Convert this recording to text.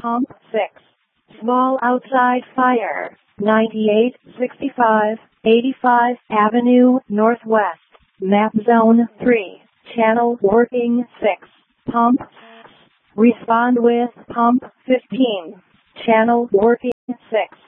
Pump 6. Small outside fire. 9865 85 Avenue Northwest. Map Zone 3. Channel working 6. Pump 6. Respond with Pump 15. Channel working 6.